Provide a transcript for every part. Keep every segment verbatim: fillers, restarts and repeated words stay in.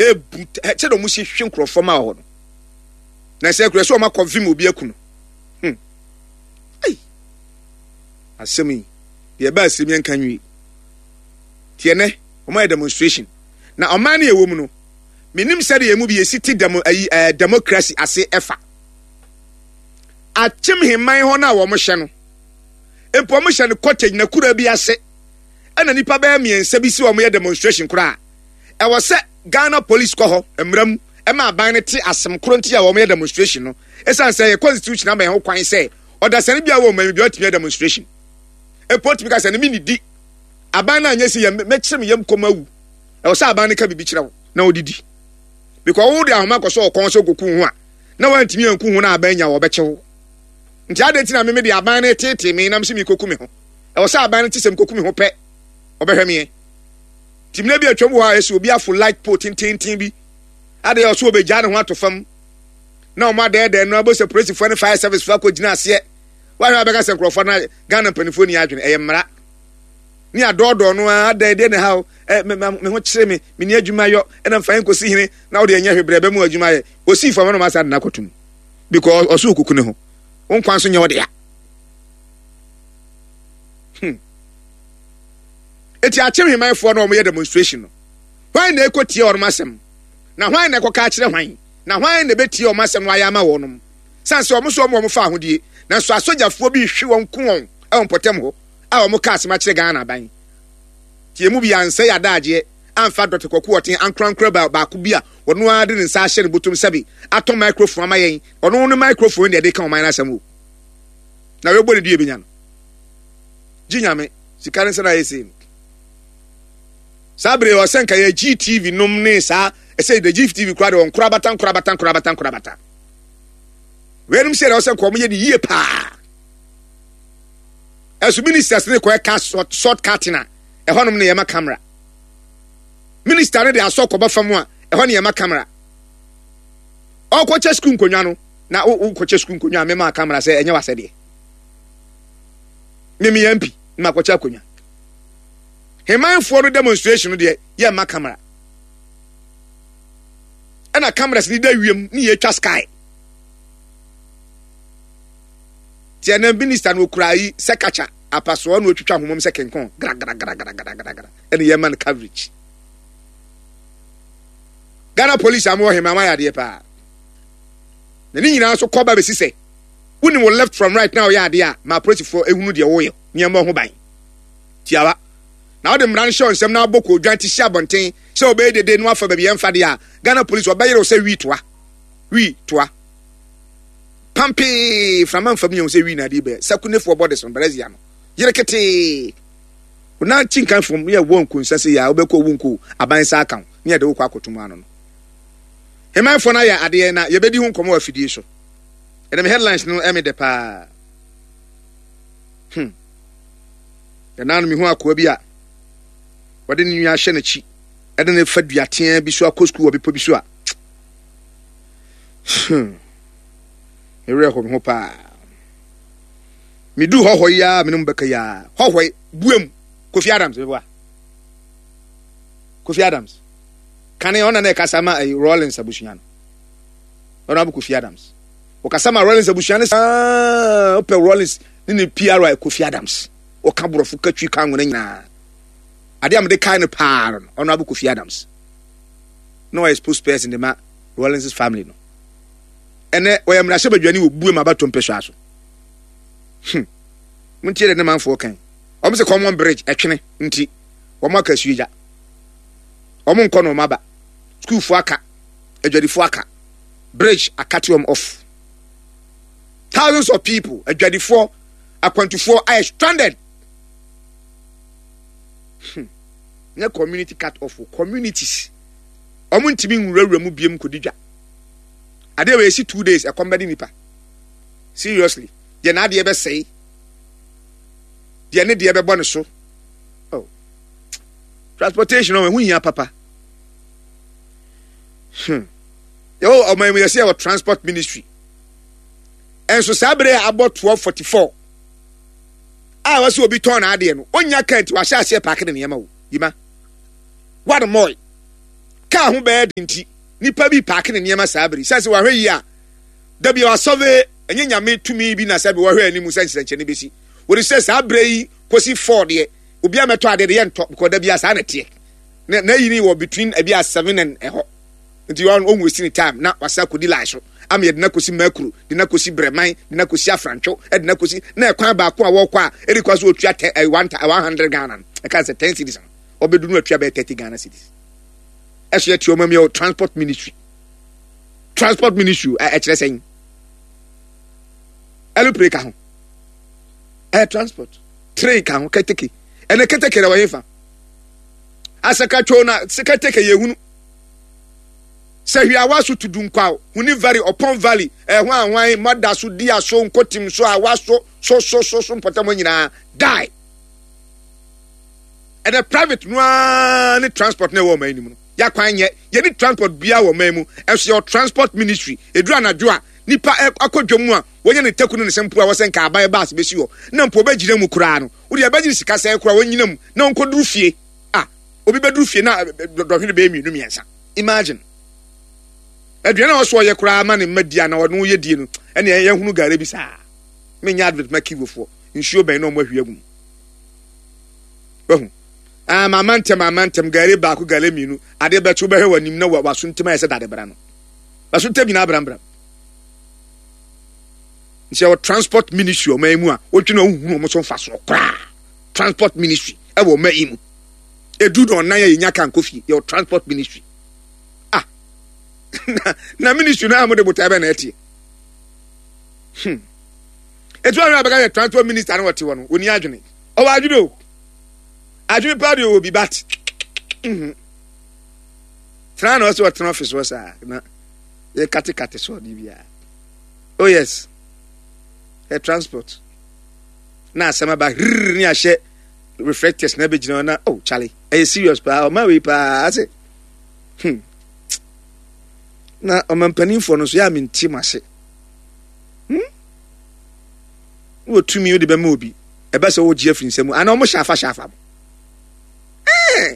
e but che do mu hye hwe nkrofo ma ho no na se kure so ma confirm obi akuno hm ai asemi ye ba asemi enkanwi tie ne o ma demonstration na o ma na ewo mu no minim sare ye mu bi yesiti demo ayi democracy ase efa achim himan ho na wo mo hye no empo mo hye no cottage na kura bi ase ana nipa ba miensa bi si wo mo ye demonstration kura e wo se Ghana police ko ho emram e ma ban ne te asem kro nti ya wo mo ye demonstration no esan say ye constitution na ban ho kwan say odasane bia wo ma bi otimi demonstration e port bi ka say ne mi ni di aban na anya si ye mekire me yam komawu e wo say aban ne ka bibi kire wo na odidi because wo de ahoma ko so kon so goku ho a na wantimi anku ho na aban nya wo be kyewo nti ade ti na me me de aban ne tete me nam se mi koku me ho e wo say aban ne tisem koku me ho pe obehwe me timna bi atwam ho a eso obi afo light pot tintin bi ade yo so obeja ne ho atofam na o ma de de no abo se police for fire service for ko gina ase wa hwa beka se nkrofo na Ghana panifo ni adwene eye mra ni adodo no ade de ne ha me ho kire me me ni adwuma yo e na mfa enkosi hine na o de nya hwebre be mu adwuma ye osi fo no ma sa na kotum because oso okuku ne ho won kwan so nya wo de ya hmm eti achim himanfo na o mo ye demonstration no hwan na ekotie or masem na hwan na ekoka akire hwan na hwan na betie o masem no ayama wonum sanse o mo so o mo fa ahodie na so asojafo bi hwe won ko won e won potem ho a o mo ka asema kire Ghana ban tie mu bi anse ya daage amfa dot koku otin ankrankra ba ba ku bi a wono ade ne nsa hye ne botum sabi ato microphone ama yen ono no microphone de de kan o man asem o na we bo ne die benya no ginyame sikare sana yesi sabre o senka ye G T V num ne sa e say the G T V kwade on kurabata kurabata kurabata kurabata we num say o senka o mo ye di ye pa as ministers ne ko e ka short shortcut na e honum ne ye ma camera minister ne de asoko ba fam a e ho ne ye ma camera o ko che school nkonwa no na o ko che school nkonwa me ma camera say enye wase de me me M P ma ko che akonwa himanfo no demonstration de ye ma camera ana cameras ni da wiem ni ye twa sky tiana minister no kurai sekacha apaso no twitwa homom sekenkon gra gra gra gra gra gra gra ene ye man coverage Ghana police amo himama ya de pa na ni nyina so koba be sise woni mo left from right now ya de a ma police for ehunu de wo ye nyema ho ban tiawa now the man show nsem na boko dwanti hia bonten se obey de de no afa ba bi emfa de a Ghana police obey re say wi toa wi toa pampi from am family say wi na de be sakune for borders from Brazil no yerekete una chinkan from ye won kunsa se ya obekọ wunku aban sa akan ne de wo kwa kotum ano no heman for na ya ade na ye bedi hu nkomo afidie so e dem headlines no eme de pa hm ya nanu mi hu akwa bi a wade ni nwa hye na chi ede ne faduaten bi so akosku obi po bi so a hm ere ho ho pa mi du ho ho ya menum beka ya ho ho buem Kofi Adams be wa Kofi Adams kan e ona na kasama ay Rollins abusuan ona bu Kofi Adams o kasama Rollins abusuan ah o pe Rollins ni ni P R I Kofi Adams o ka borofo katwi kan wona nyina ade am de kai ne paar ona bu Kofi Adams no is post person de ma Rollins family no ene o yam na hye badwani wo buem abato mpehwa so hm mun tiere ne manfo kan omo se common bridge etwene nti omo aka suija omo nko no maba school fu aka adwadi fu aka bridge akati om off thousands of people adwadi fu akwantu fu are stranded hmm na community cut off communities omo ntimi nwurawura mu biem kodidwa ade we si two days e kombedi nipa seriously ye na ade be say ye ne de be bone so oh transportation o hu nya papa hmm yo o my me say our transport ministry enso sabre about twelve forty-four ah was obi turn ade no onya kant wa sha ase park ne yema wo yima what more car ho bad inti nipa bi park ne niema sabri say say wa hwe yi a da bi wa survey enye nyame tumi bi na say bi wa hwe animu say nche ne besi wo say sabre yi kosi four de obi ameto ade de ye ntop because da bi asa na tie na na yi ni wo between abi a seven and eho nti one on wasting time na wasa kodi laisho am ye de na kosi makuru de na kosi breman de na kosi afrancho e de na kosi na ekwan ba ko a wo kwa e request so otua one hundred Ghana e ka say ten cedis obedu no atua be thirty Ghana cedis as yet your mommy or transport ministry transport ministry e kire sen elu preka ho air transport train ka ho keteke ene keteke na wayefa asaka chona seketeke yehunu sehia waso tudunkwa huni valley upon valley eh ho anwan mada so dia so nkotim so a waso so so so so mpotamo nyina die and the private no ni transport na wo man nimu ya kwan ye ye ni transport bia wo man mu enso your transport ministry edura na dwo a nipa akodwom a wonye ne teku no ne sempu a wosen ka abaye bas besi ho na mpo ba gire mu kura no wo de abagire sika sai kura wonyina mu na onkoduru fie ah obi beduru fie na dohwene be mienu miensa imagine aduana wo so ye kura ma ne madia na wo ye die no ene ye hunu gare bi sa menya advert makivofo nsuo ben no mo ahwiagum behu ah mamantem mamantem gare ba ko gare mienu ade betu be hwe wanim na waso ntema yese dade bra no waso ntebi na abra nse transport ministry o maimu a wotwe na ohunu mo so mfa so kra transport ministry e wo maimu edu don na ye nya kan kofi your transport ministry ah na, na ministry na amode botabe na eti hmm etu ara abaga transport minister na wote wono oni adwene o wa adwene o adwene pa de obi bat mhm tra na so tra office was a na ye kate kate so di bia oh yes a transport na sama ba ni ahye reflectors na begina na oh Charlie are serious pa o ma we pa ase hmm na o mampanin fo no so ya minti mase hmm wo tumi wo de be ma obi e ba se wo gi afin samu ana o mo shafa shafa eh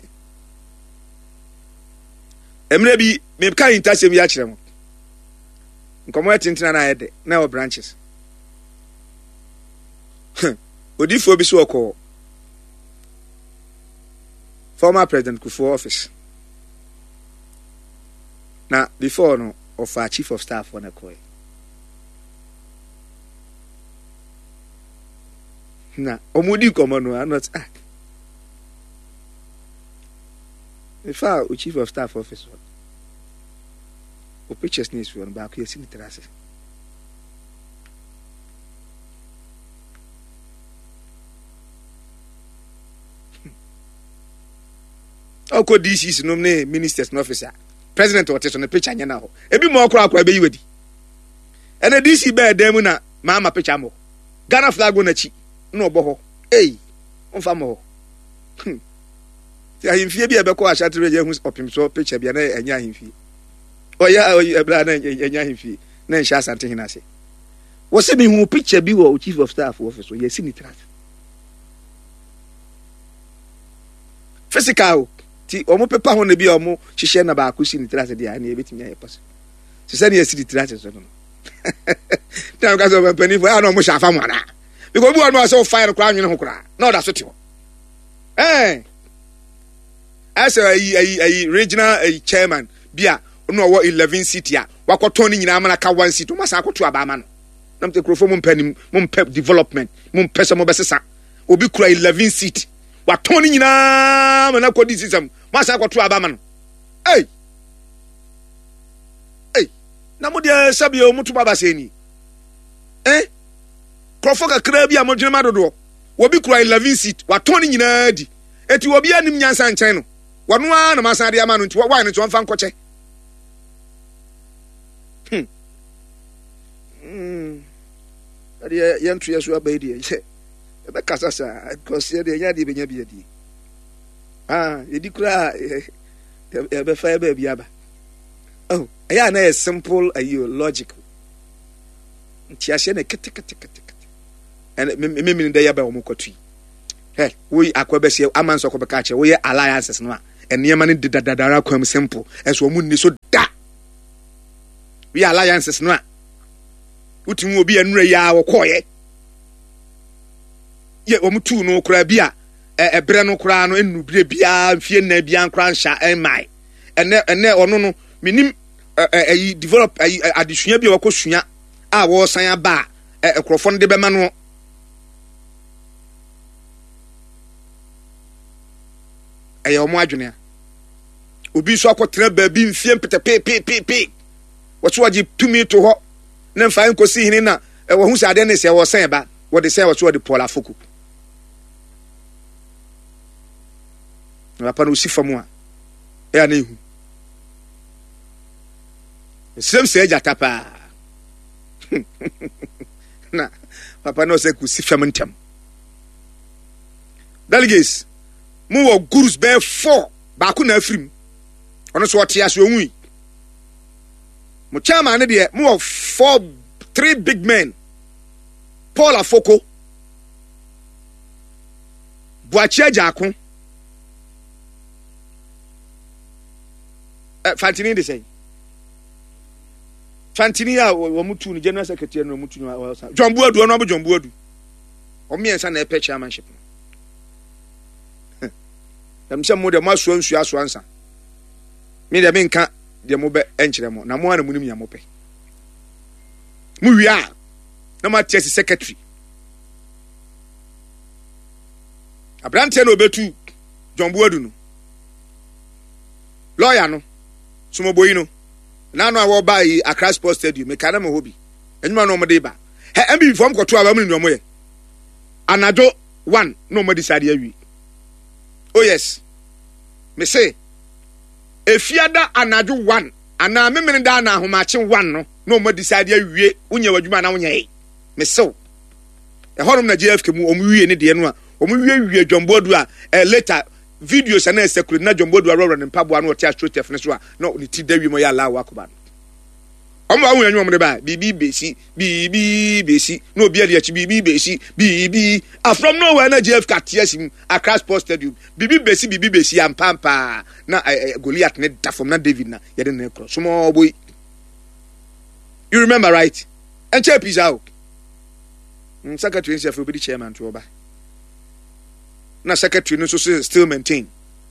emre bi me ka intasem ya kire mo nkomo atintina na yede na o branches odifo bi so okọ former president Kufuor office na before no of our chief of staff on Ekoi na omudi komo no not ah before o chief of staff office o pictures ni so on back here sin terrace oko D Cs no ne ministers no officer president what on the picture nya na ho ebi mo okra akwa be yiwadi ene D C be dem na mama picture mo Ghana flag go na chi na obo ho eh onfa mo hm ti ahimfie bi e be ko ahyatre je hu opim so picture bi na enya ahimfie oya ebra na enya ahimfie na nsha asante hina ase wo se bi hu picture bi wo chief of staff office ye sinitrat physical ti omo pepa ho na bi omo hihye na ba akusi ni trase dia na ebetimi aye pass se se na yesi trase so no ta ka so pani fo ana omo shafa mo na because bi wonu ase fire kwa anwene ho kra na oda so ti ho eh asa ayi ayi ayi regional ayi chairman bia no wo eleven seat ya wakoton ni nyina amana ka one seat o masa akoto abama no na mte krofo mo mpanim mo mpa development mo mpesa mo besesa obi kura eleven seat watoni nyina mana kodi system masa kwato abama no eh eh na mo de sabi o mutu baba seni eh krofo ka kra bi amodwene madodo wobi kura eleven seat watoni nyina di eti obi anim nyansa nchen no wano a na masa de ama no nti wa ne to mfa nkoche hm mm ade yantu yeso abaidi ye ebe kasasa because ye de nya de benya bi adi ah edi kura ebe fa ebe bi aba oh aya na simple ayo logical nti ahye na kete kete kete and me me me de ya ba wo mokotui he we akwabese amanso ko beka che we alliances no a enema ne dedadadara kwam simple eso mu ni so da we alliances no a utimu obi anura ya wo koye ye wo mutu no kura bia ebre no kura no enu bre bia mfie na bia nkra nsha emai ene ene ono no minim ayi develop ayi adesua bia wakosua a wo san aba ekrofo no de bema no ayi omo adwene obi so akotra ba bi mfie mpete pe pe pe pe wo so wagi tumi to ho na mfa nkosi hini na wo hu sa ade ne se wo san ba wo de se wo so wo de pola foku na pa no sifa mu a e ana ihu sem se ja tapa na papa no se ku sifa mentam delegates mu wo gurus be four ba ku na afrim ono so otia so onwi mu chairman ne de mu wo four three big men Paul Afoko Boachia Jakun Fantini de say Fantini a wo mutu ni general secretary no mutu ni John Buadu no John Buadu o me ensa na e chairmanship am se mo de maso ansu aso ansa me de me nka de mo be enkyere mo na mo ana munim ya mo pe mu wia na ma tiesi secretary abrante no betu John Buadu no lawyer no sumo boyi no na no awo ba yi Accra Sports Stadium me kana mo hobi enuma no mo de ba he M B form kwoto aba mu ni mo ye anado one no mo decide awi oh yes me say efiada anado one ana memene da na ahomache one no no mo decide awie unya wadwuma na unya yi me so e horom na J F K mu omuwie ne de no a omuwie wie John Buadu a later videos na esekuru na John Buadu aroro ne mpaboa na otia strotef ne so a no ni ti dawi mo ya la wakoba omo awu yanyu mo de ba bibi besi bibi besi no obi ade achi bibi besi bibi from nowhere na J F K tiesim Accra Sports Stadium bibi besi bibi besi ampampa na Goliath ne da from na David na ye de ne cross small boy. You remember, right? And check is out. Secretary is for the chairman to obey. Na secretary no so still maintain.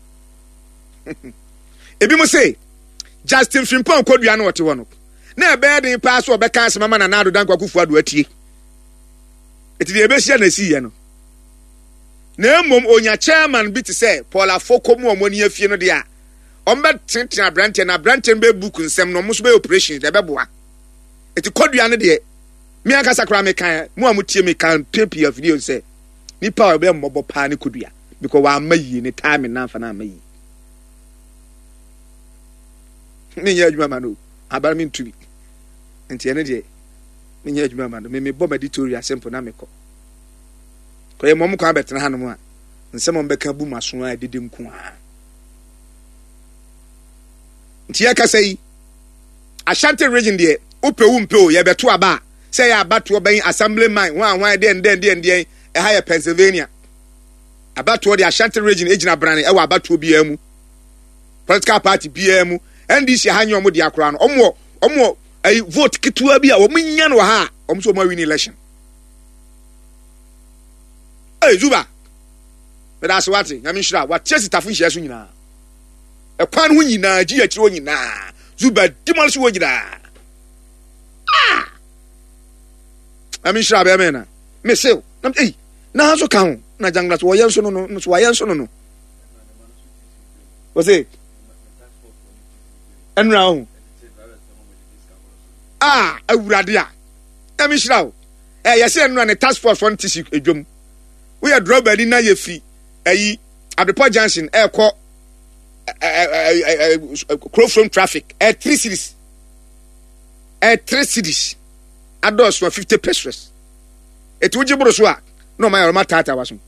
Ebi mo say Justin Frimpong kodua na wote wono. Na be den pass wo be kan se mama na nado dan kwakufu ado atie. Eti de be sia na si ye no. Na emom onya chairman bi te say Paul Afoko mu omoni afie no de a. Ombe tenten abrante na abrante be book nsem no mo so be operation de be boa. Eti kodua no de me aka sakra me kan mu amutie me kan pepi of video say ni power be mbobo pa ne kodua because wa amayi ne time na fa na amayi. Me nya adwuma ma no abara me ntubi enti ene de me nya adwuma ma no me me bomb editorial simple na me ko ko ye mom ko abetena hanom a nsem on beka bu maso a dede nku a nti ya ka sei Ashanti region de upewu mpeo ye beto aba say ya abato ban assembly man wan wan den den den den e ha Pennsylvania abato de Ashanti region ejina brane e wa abato bia mu political party bia mu N D C hanyo mo de akora no omo omo ai vote kitua bia o munya no ha omo so mo win election eh Zuba me da so wate na me hira wa chesi tafu hia so nyina e kwan ho nyina gi akire ho nyina Zuba dimal so wo nyina ah na me hira be me na me se na eh na so ka ho na jangla so wo yen so no no so wo yen so no no o se enra ah awurade a emi hirawo eh yesi enra ne task force for ntisi edwom we are draw body na yefi ayi Adepo Junction e ko cross from traffic eh three cities eh three cities ados for fifty pesos et wuji bro so a no my roma tata waso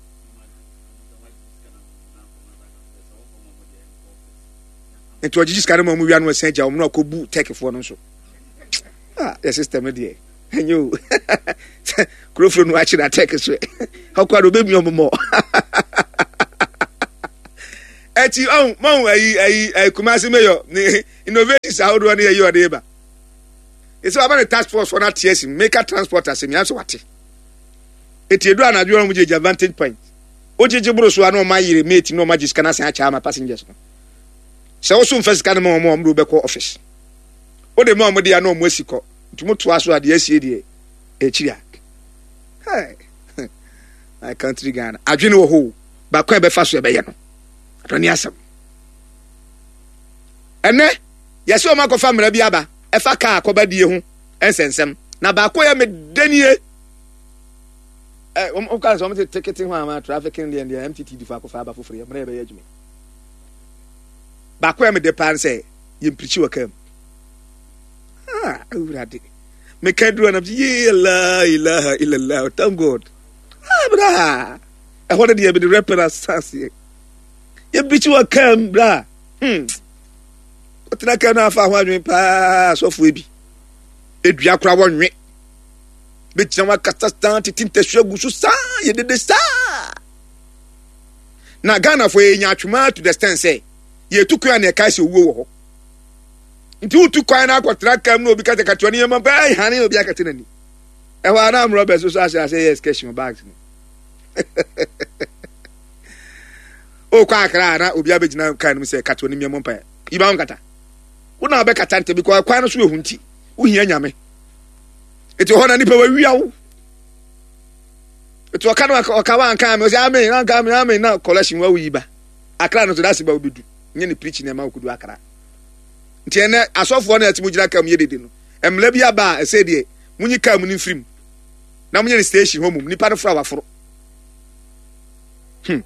et wuji jiskare mo mu wi anu senja o mu na ko bu take for no so ah the system there enyo krofro no achi na take so how kwa do be mi omo eti oh mo ayi ayi ayi Kumasi mayor ni innovations how do any you adeba it's about the task force for that T S make a transporter se mi aso wate eti edu anadwo mu je advantage point ojeje buru so anu ma yire mate no magic kana se acha ma passengers no se wo so mfas kana mo mo mo be ko office o de mo mo de anu mo asiko ntumo to aso ade asie de e chiri hey my country Ghana adwene wo ho ba kwa be fa so e be ye no adoni asem ene yesi o ma ko fa mra bi aba e fa ka akoba die hu ensensem na ba ko ya me danie eh o ka so mo ticketing ho ama trafficking the M T T di fa ko fa aba foforo mra be ye adwuma ba ko ya me de pan say ye mprichi wakam ah urade me kadru na ye la ilaha illallah thank God ah bra e hoda de be the reference ye mprichi wakam bra hmm otina kana afa ho adwen pa sofo ebi edua kura wonwe be tina kata stan titin teshuagu so sa ye dede sa na Ghana fo enya atwuma to the stand say ye tukua na kai se owo wo ho nti utukwa na akotra kam na obi ka tekatwa ni ma ba hane obi akatena ni e wa na amro be so so ase yes cash my bags ni o kwa akra na obi abegina kan no se katwa ni me mo pa iba nkata una be kata nte bi kwa kwa no so ehunti uhia nyame eti ho na nipa wa wia wo eti waka no waka wa nka me o se amen na nka me amen na collection wa wiba akra no to dase ba obedu nye ni preach na ma okudu akra nti ene asofo na ati mujira kam yedede no emla bi aba ese de munyi kam ni frim na munyi station home nipa no fra waforo hm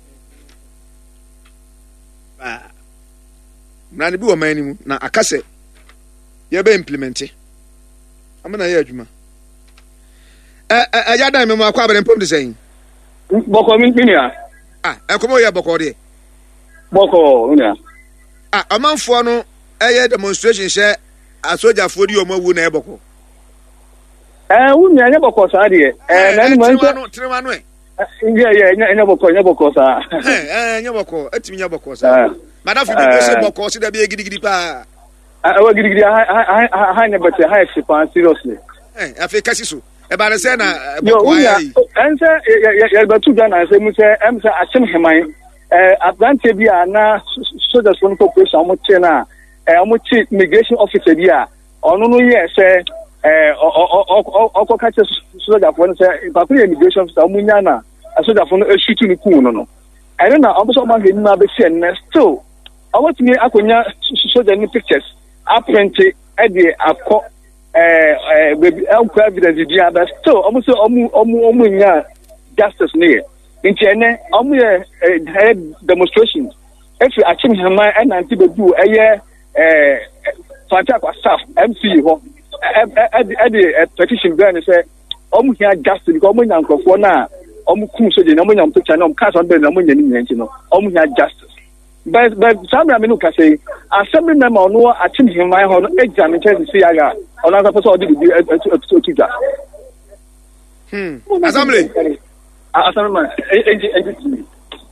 ah na ne bi wo man ni mu na akase ye be implement amana ye adwuma eh eh ya dan me ma kwa bare mpom de sen boko mi minia ah enkomo ye boko de boko minia ah amanfo no eye demonstration share asoja fodi o mawu na e boko eh wunya nya boko sa de eh na ni man so trema no e ye ye nya boko nya boko sa eh eh nya boko atimi nya boko sa madam fi bi se boko si da bi gidigidi pa ah wa gidigidi ha ha ha nya bete ha e pa seriously eh afi kasi so e ba na se na boko ai ense ye batu ga na se mu se em se asim heman eh advantage bi ana soldiers from corporation mo chena eh omo chief immigration officer dia onu no ye se eh o catch soldier for say ba ku immigration officer omo nya na soldier for no shoot ni ku no no I don't know omo so ma gani na be see next still I want me akonya soldier ni pictures apprent e de akọ eh eh baby evidence dia but still omo so omo omo omo nya justice ni nti ene omo ye demonstration if achim hama and anti bedu eye eh Fantakwa staff M C ho e de petition grant say omo hia justice because omo nyankofo na omo kum so de na omo nyam picture na omo cast on be na omo nyani nyanti no omo hia justice but but samra me no ka say assembly member no achim hama ho no exam chance see aga ona ka person odi di otuja hmm assembly assembly man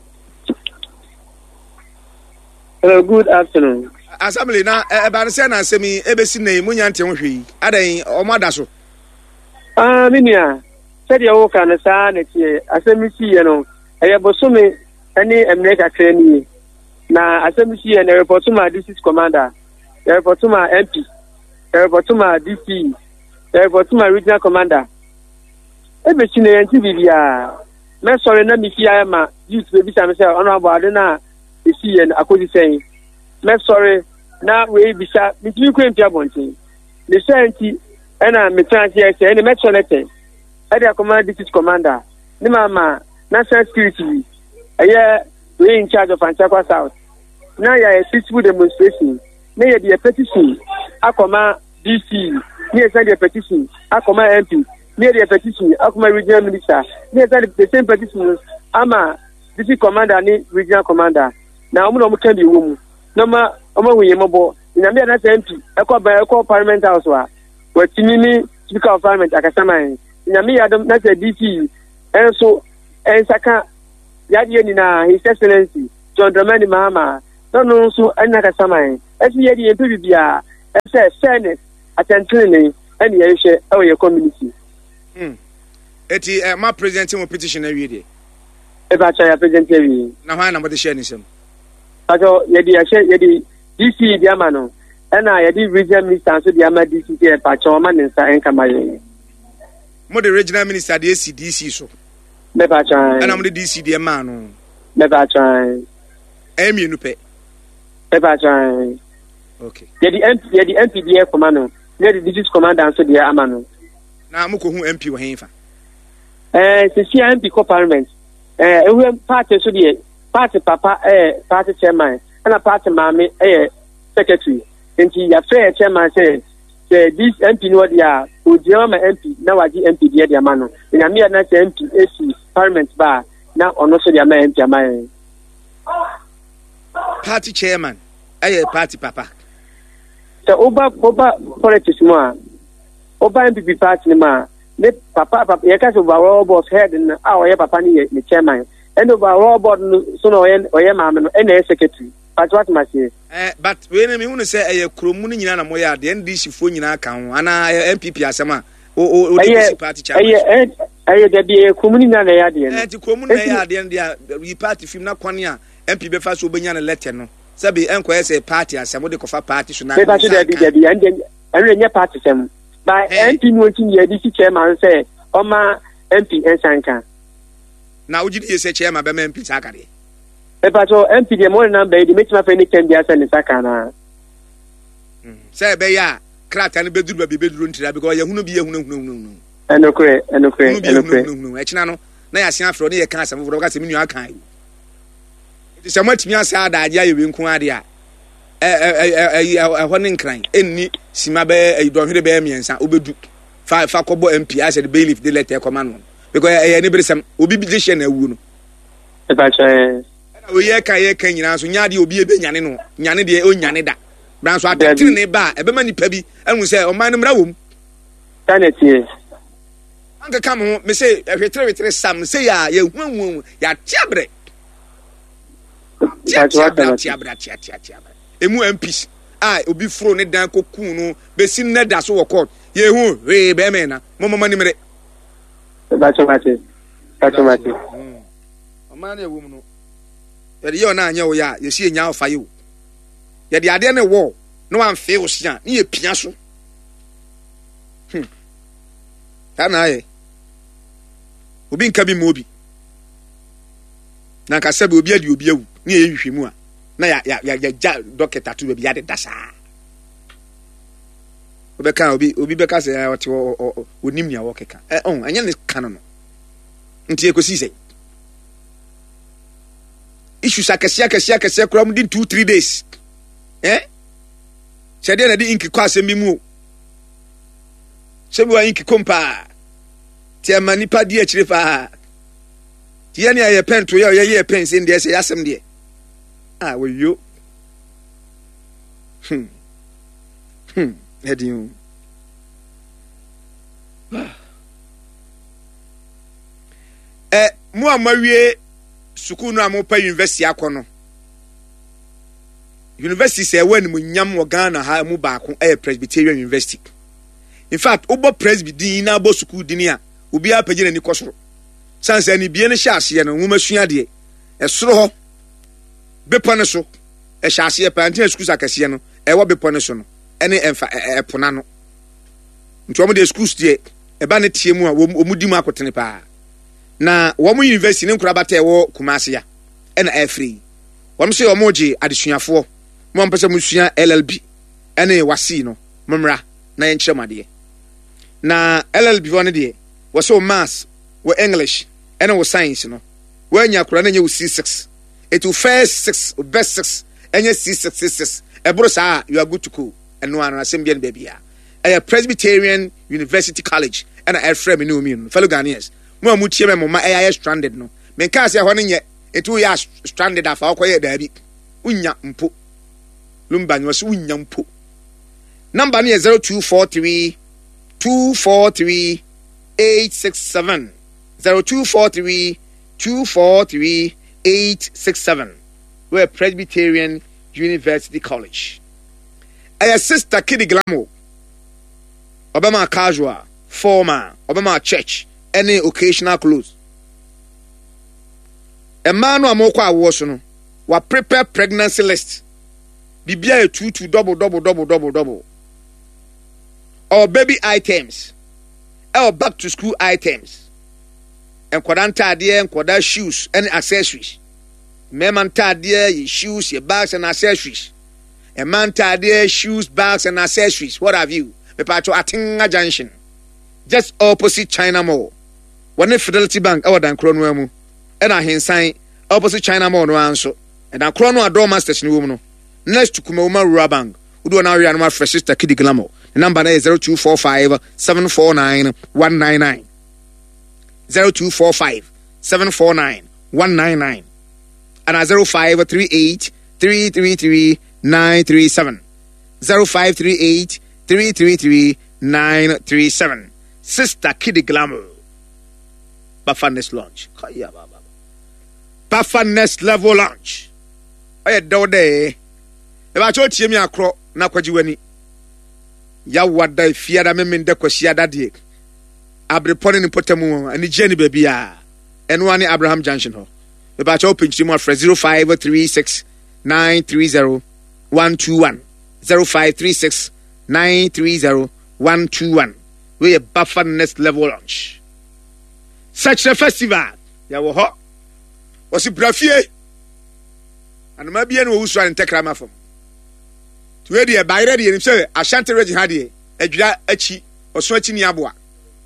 hello good afternoon assembly na e ba se na asemi ebesi na munya ntem hwe adan o mada so ah minia said ya woka na sa na tie asemi si ye no eye bosome ani emneka treni na asemi si ye na report ma district commander report ma M P report ma D C report ma regional commander ebe chi na yanti bibia me sorry na mi fi ma youth be bisa me say honorable adena isi ye akodi sen me sorry na we bisa mitimi ko empia bontin le senti ena metanti ese ene metronete ade command district commander ni mama national security eye we in charge of Fantakwa South na ya a peaceful demonstration na ya the petition akoma D C ni send the petition akoma M P ni the petition akoma regional minister ni send the same petition ama district commander ni regional commander na omo no mo kan bi wo mu na ma omo huye mobo ina me na M P ekọ ba ekọ parliament house wa watimi ni speaker of parliament akasama ina me ya na D C enso ensaka ya die ni na his excellency John Dramani Mahama no no so anya ka samai esi ye di empe bibia e say fairness attention and ye hwe e your community hmm eti uh, my presenting a petition every day e ba cha ya president every na hwan na mo de share ni sem ajo ye di share ye di D C di amano ena ye di regional minister so di ama D C e pa cha o ma nsa enka ma ye mo the regional minister the C D C so me ba cha ena mo the D C the man no me ba cha emi nu pe me ba cha okay ye di M P ye di M P D commando ye di district commander so di amano na mo ko hu M P wo hen fa eh se si M P co parliament eh ewe party so di party papa eh party chairman and a party mama eh secretary enti ya fair chairman say say this M P no dia o dia ma M P na waji M P dia dia ma no na me na say M P A C parliament ba na ono so dia ma M P ama party chairman eh party papa so oba oba politics mo a oba M P P party ma ne papa papa ya ka so ba boss head na a o ya papa ni ni chairman and over board so no ye o ma no e na secretary but what must say eh but we na me hu say eh kromu ni nyina na mo ya de N D C fo nyina ka ho ana M P P asema o o D C party chairman eh eh de bi kromu ni na ya de eh ti kromu na ya de dia we party film na kwane a M P be fa so obenya na letter no sabi enko say party asema de kofa party so na be ba so de bi de bi and and nye party sem by M P no tin ye D C chairman say o ma M P ensanka na ujidi yese chairman be M P sakare e pa so M P de mo na be di metima fe ni ken dia se ni sakana mm say be ya krata ne beduru ba be beduru ntira because ye hunu bi ye hunu hunu hunu enokre enokre enokre e china no na ya sia afro ne ye kan asem fo ka se menu akan it is amatimi asa da aja ye wenku ade a eh eh eh ho ne nkran enni sima be e do hwere be miensa obedu fa fa kobo M P as the bailiff de letter command because eh ne bresam obi bi de na awu no e pa so o ye ka ye kan nyina so nya de obi e be nyane no nyane de o nyane da bran so atete ne ba e be ma nipa bi anu se o man no mra wom tanetie anka kam ho me se hwetere hwetere sam se ya ye hwanwu ya tiabre tiabre tiabre tiabre emu M Ps ah obi fro ne dan kokun no be si ne da so wo court ye hu we be me na mo mama ni mere ba so mate ba so mate o man e wom no ye yo na anya wo ya ye si enya ofa ye wo ye de ade ne wo no an fe wo sia ni ye pia so hm kana ye obi nka bi mo obi na ka sabe obi adi obi awu ni ye hwehwe mu a na ya ya ya ja doctor to be ya de dasa obeka obi obi beka se ya wote onim nia wo keka eh on anya ne kan no nti ekosi se issue sakasia kasia kasia kura mu din two three days eh sede na di inki kwa asemi mu sebi wa inki kompa ti amani pa di akire fa ti ya ni aye pen to ya ye ye pen se ndi se yasem de ah we yo hmm hmm edin eh mu amawie sukuu no amopa university akono university se we ni nyam wo Ghana ha mu baako eh Presbyterian University in fact obo presby din na bo sukuu din a obi apagye ni kosoro sanse ni bie ne hye ase no nwoma sua de e soro ho bepone so e hye ase pantin sukuu sakase no e wo bepone so no ene emfa e pona no nti omo de schools de e ba ne tie mu a omu di mu akotene pa na wo mu university ne nkura bata e wo Kumasi ya ena e free wo mo se wo mo je adesuafo mo mpese mo sua L L B ene wasi no momra na ye nkyeremade na L L B wo ne de wo so maths wo English ene wo science no wo anya kura na nye wo C six it will first six or best six enye C six six e bro sa you are good to go eno anu asem bia baby a a Presbyterian University College and a frame me no me fellow Ghanaians mo amu tie me mo ma e stranded no me ka se ho ne nye etu ya stranded afa akoye daabi unya mpo lumba nyo se unya mpo number ne zero two four three two four three eight six seven zero two four three two four three eight six seven where Presbyterian University College. A sister Kiddy Glamo, Obama casual, former, Obama church, any occasional clothes. A man who amokwa awoso wa prepare pregnancy list. Bibia two two double double double double double. Or baby items, or back to school items, and quadanta dear and quadra shoes and accessories. Memanta dear shoes, your bags and accessories. A man dear shoes, bags and accessories. What have you? Pepato Atinga Junction, just opposite China Mall. One Fidelity Bank, our than Cronwemu. And I sign opposite China Mall no answer. And I chrono a door masters new woman. Next to Kumoma Rural Bank, who do an area and my fresh sister Kiddy Glamo. The number is zero two four five seven four nine one nine nine. zero two four five seven four nine one nine nine. And a zero five three eight three three three nine three seven. zero five three eight three three three nine three seven. Sister Kiddy Glamo. Buffer Nest Launch. Buffer Nest Level Launch. I had do day. If I told you me a crow, na kwajiweni. Ya wada fiada me mende kwasia dadie. Abre poni ni potemu ani jeni baby ya. Enu ani Abraham Junction ho. If I told pinch mo for zero five three six nine three zero one two one. zero five three six nine three zero one two one. We a Buffer Nest Level Launch. Such a festival. Ya wo ho. Wasi brafie. And maybe any who's trying to take Rama from. To ready a by ready and say, I shan't ready Hadi, a gra echi, or switching Yabua.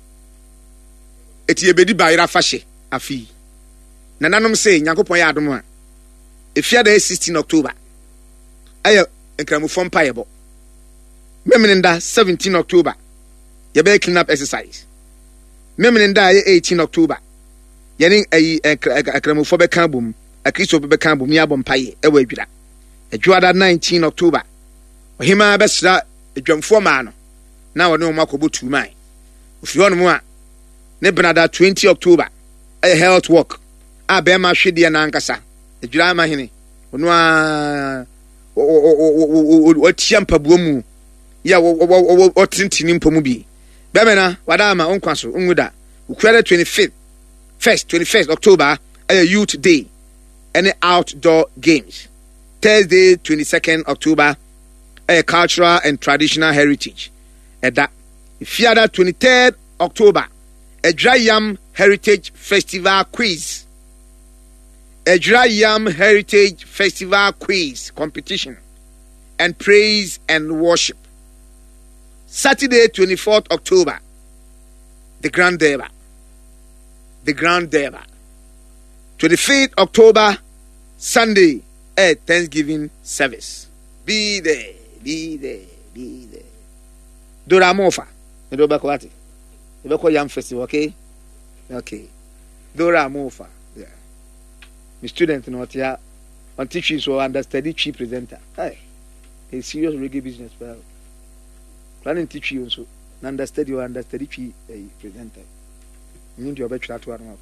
Eti ebedi by Rafashe, a fee. Nananum say, Yakopoya Adoma. If you are sixteenth October, I am a cramofon payable. Meminenda seventeenth October, you better clean up exercise. Meminenda eighteenth October, Yanning a cramophobic carbum. A Christo Becambo Miabon Paye, a wabida. A Juada nineteenth October. Hima Besra, a drum for man. Now I know Makobu to mine. If you want more, Nebrada twentieth October, a health walk. A Bema Shidi and Ankasa, a drama henny. Onwa what champa boom. Ya what tintin pomubi. Bemena, Wadama, Unquasso, Unguda, who credit twenty-fifth, first, twenty-first October, a youth day. Any outdoor games. Thursday, twenty-second October, a cultural and traditional heritage. At that, Fiada, twenty-third October, a dry yam heritage festival quiz. A dry yam heritage festival quiz competition and praise and worship. Saturday, twenty-fourth October, the Grand Deva. The Grand Deva. twenty-fifth October, Sunday, a Thanksgiving service. Be there, be there, be there. Dora Mofa. Dora Bakwati. The Bako Yam Festival, okay? Okay. Dora Mofa. Yeah. My student, not here. On teaching, so understudy chief presenter. Hi. A serious reggae business, well. Planning teach you also. Understudy or understudy chief presenter. You need your better to one.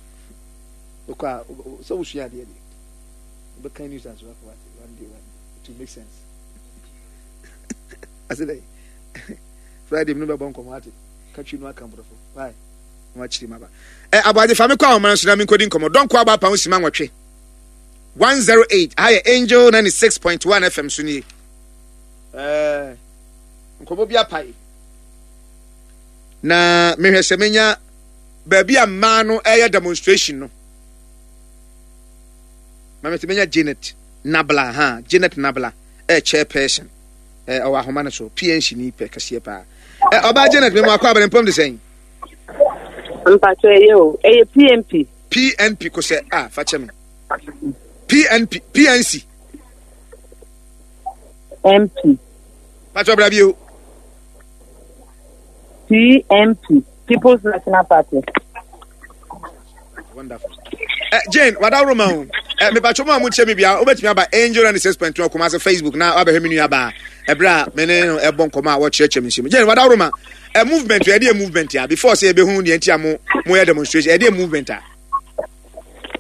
So we share the idea. But can you use as well for one day one to make sense? I said, Friday, number one commodity. Catch you no come before. Why? Much him about. Eh, about the family call, man, Sinamin coding come. Don't call about Pound Simon Watch. one oh eight. Higher Angel ninety-six point one F M Sunni. Eh, Nkobobia Pai. Na, me Semenya, baby, a man no air demonstration. No. Mama Timenya Janet Nabla, ha, Janet Nabla, a chairperson, eh, our Homanaso, P N C ni pe Casiepa. Eh, about Janet, we are quite important to say. I'm Patrayo, a P N P. P N P, Cose, ah, Fatcham. P N P, P N C. M P. Patro Bravio. P N P, People's National Party. Wonderful. Uh, Jane, what are Roman? Uh, me patro mo amuche me bia, obetimi aba Angel and six point two kuma se Facebook na aba hemi nu aba. Ebra me ne no ebon koma wo church chemishim. Jane, what are Roman? A movement, we dey movement here. Before say be hu the entia mo mo demonstration, e dey movement ah.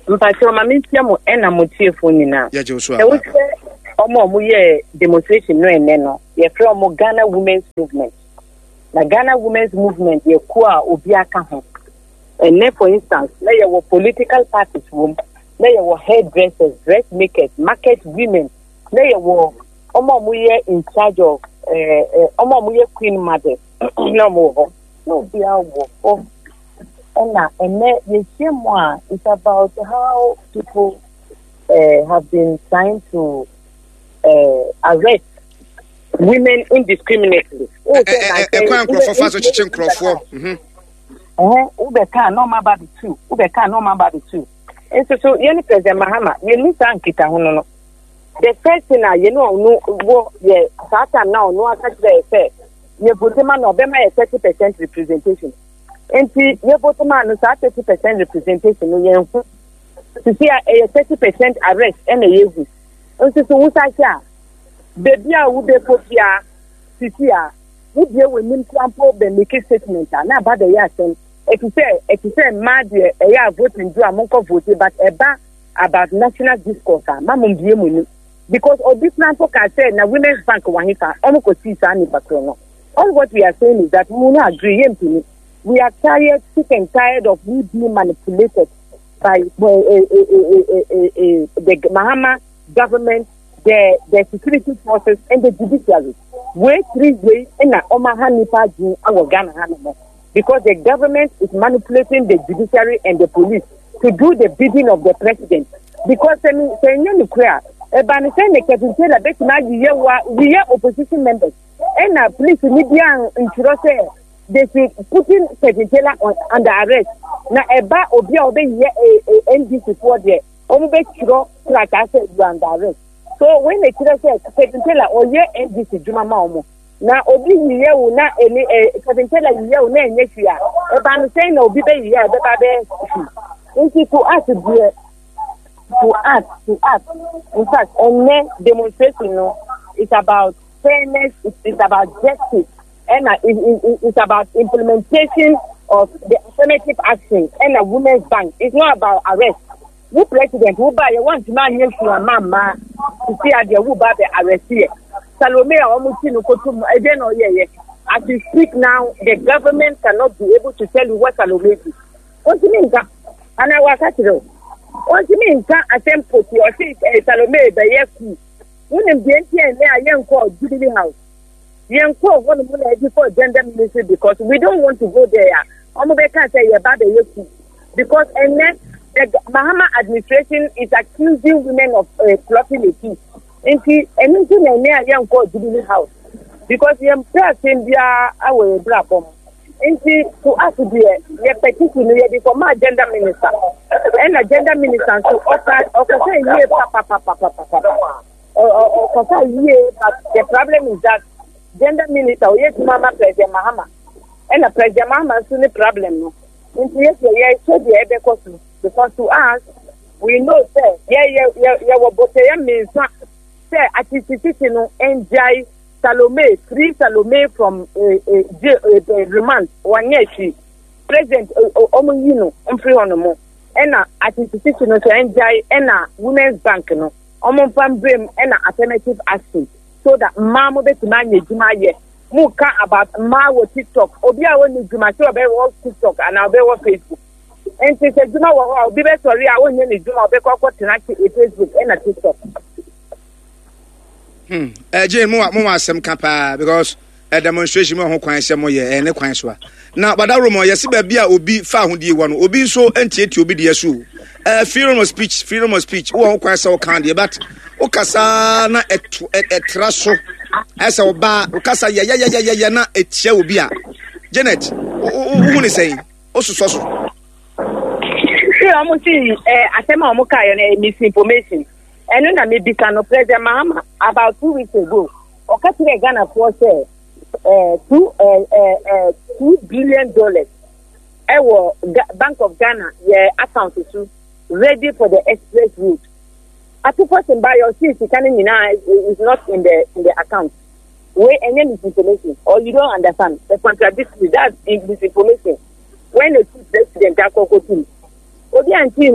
mpacho mama ntiamo ena motiefo nyina ya je so e wo se omo omo ye demonstration no ene no ye frɛ omo Ghana Women's Movement na Ghana Women's Movement ye ko a obi aka ho ene for instance na ye wo political parties wom na ye wo hairdressers, dressmakers, market women na ye wo omo omo ye in charge of eh omo omo ye queen mother no mo no bi awo oh and and the same one is about how people uh, have been trying to uh, arrest women indiscriminately. Oh, eh eh kwa nkrofo fa so chiche nkrofo mhm eh ubeka no ma ba two ubeka no ma ba two enso so ye ni President Mahama ye ni sankita ho no the first thing na ye no no wo ye sata now no aka say ye botema no be ma thirty percent representation. Enti ye bottom no sa thirty percent representation no yen hu to see a thirty percent arrest and a yehu nso so wusa sha baby a wo be popia sisi a wo be we nim sample be make statement na ba the year sen e to say e to say mad e ya voting do amonko vote but eba about national discourse ma mo bie mu ni because all this sample can say na Women's Bank wahita omko see sa ni patro no. All what we are saying is that we no agree yem. We are tired, sick and tired of we being manipulated by uh, uh, uh, uh, uh, uh, the Mahama government, the the security forces, and the judiciary. We three ways in a Omaha Nipa our Ghana Hanamo. Because the government is manipulating the judiciary and the police to do the bidding of the president. Because they say no clear. But we are opposition members. And uh, please, media in they should put in President on under arrest. Now, eba obi obi ye N D C for there. Omo be chiro like I said you under arrest. So when they chiro say President or ye N D C juma ma omo. Now obi ye wo na any President ye wo na enye hia. Eba no say na obi be ye be ba be. Nti to us be to us to us. In fact, on demonstration no, it's about fairness. It's, it's about justice. And uh, it, it, it's about implementation of the affirmative action and a Women's Bank. It's not about arrest. Who president who buy one man here to a mama to see at the who buy the arrest here. Salome almost no kotum again or yeah. As we speak now, the government cannot be able to tell you what Salome is. What do you mean? And I was at it. What do you mean? I send put you or say Salome by yes. When the N T N there young called Jubilee House. Yanko one before gender ministry because we don't want to go there. Omobeka say about the youth because and then the Mahama administration is accusing women of uh, plotting a peace. And she anything near Yanko Jubilee House because the person be our black bomb. And she to us to be a petition before my gender minister and a gender minister to offer offer say yeah papa papa papa papa or offer yeah but the problem is that gender minister yes mama President Mahama and a President Mahama so the problem no into yes yeah so the ebe kosu because to us we know say yeah yeah yeah yeah what both them means say activity no enjoy Salome free Salome from uh, uh, remand one year she president omo you know on free on mo and a activity no so enjoy and a Women's Bank no omo fam blame and a alternative action so that mama be to man ejuma ye mu ka about ma wo TikTok obi a woni ejuma so be wo TikTok and na be wo Facebook and say ejuma wo obi be sorry a woni ni ejuma be kokko tena ki Facebook and na TikTok hmm eh je mo mo asem kapa because a demonstration mo ho kwan se mo ye ne kwan so na badaro mo ye se ba bia obi fa ho die wo no obi so entieti obi de so eh freedom of speech freedom of speech wo ho kwan se wo kan de but o kasa na etra so esa oba o kasa ya ya ya ya na etia obi a Janet who ni say o so so so see am see eh asema o mo ka yo na misinformation eno na me bi kan no President Mahama about two weeks ago o ka tire Ghana for say eh two eh eh two billion dollars e wo Bank of Ghana yeah account to ready for the express route. At two person by your seat, you can't is not in the in the account. Where any misinformation or you don't understand the contradiction that's in misinformation. When the chief president Jakoko team, Obi and team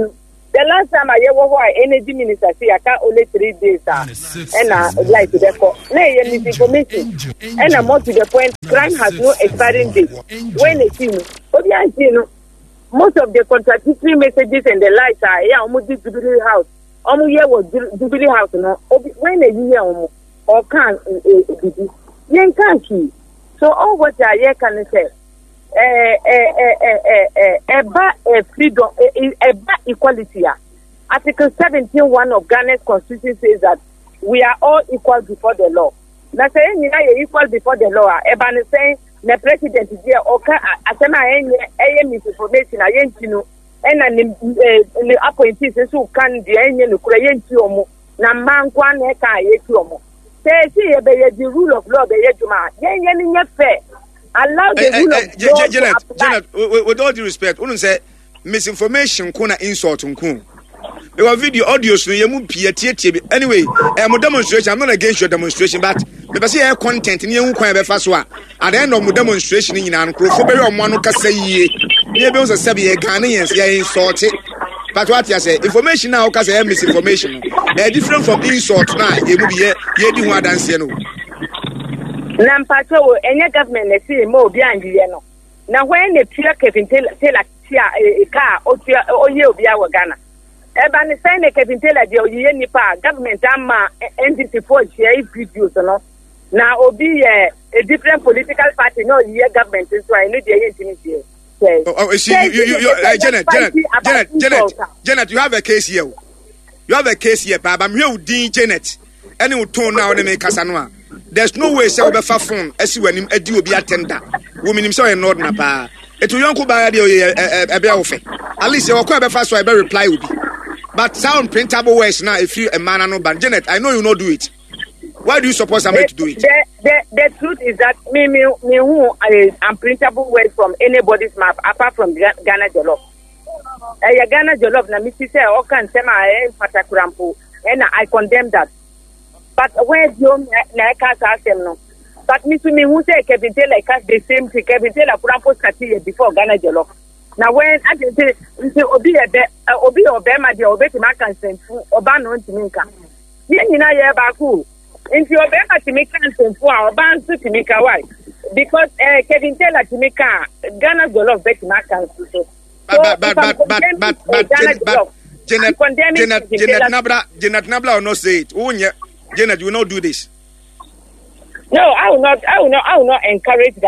The last time I ever heard energy minister say I can't only three days uh, and I uh, like to therefore nay misinformation and uh, more to the point crime has no expiring date. When it's in you know most of the contradictory messages and the lies are yeah almost Jubilee House. Almost here was Jubilee House no when a year or can be yen can't see. So all what I hear can say eh eh eh eh eh eh freedom eh equality. Article seventeen one of Ghana's constitution says that we are all equal before the law. Now saying you are equal before the law, Eban is saying the president is here or asema any misinformation against you and the appointees who can the any Ukrainian tuomo na man kwan e ka yetuomo. Say see the rule of law be yetuma. Yen yen fair. Allow the rule of law. Janet, Janet, with all due respect, we say misinformation kuna insult nkun. Your video audios no yemu pie tie tie. Anyway, I'm a demonstration. I'm not against your demonstration, but me say your content ni yemu kwan be fa so a. At the end of my demonstration ni nyina nkrofo be yo mo no kasa yie. Ye be on say be Ghanaians ye insult it. But what you say information now kasa misinformation. Eh different from insult na yemu be ye di ho adanse no. Na mpacho enye government na see mo obi anwie no. Na when the pure Kevin Taylor Taylor tia car o tia oye obi a wa Ghana. Eba ni sign the Kevin Taylor de oye nipa government ama N D C for share videos no. Na obi a different political party no ye government so I know dey intimidated. Oh, oh, see, you, you, you, you uh, Janet, Janet, Janet, Janet, Janet, you have a case here. You have a case here, but I'm here with Dean Janet. Any will tone now and make Casanova. There's no way so be fa phone as when him a do be attender. Women him so in Northern Pa. It will yanko by a be off. At least you will be fast so I be reply will be. But sound printable words now if you a man no ban. Janet, I know you not do it. Why do you suppose I'm to do it? The, the, the truth is that me me me who is unprintable word from anybody's mouth apart from Ghana Jollof. Eh Ghana Jollof na me say o kan say ma e patakurampo and I condemn that. But where you na ka sa sem no. But me to me who say Kevin Taylor cast the same thing Kevin Taylor kurampo skati before Ghana Jollof. Now when I say say obi e be obi obema de obeti ma kan senfu oba no ntimi nka. Ye nyina ye ba ku. If you obey to make cancel for our bands to make a wife, because uh, Kevin Taylor to make a Ghana Jollof bet my cancel. But but but but but but but Janet Janet Janet Nabla Janet Nabla will not say it. Oh yeah, Janet, you will not do this. No, I will not. I will not. I will not encourage that.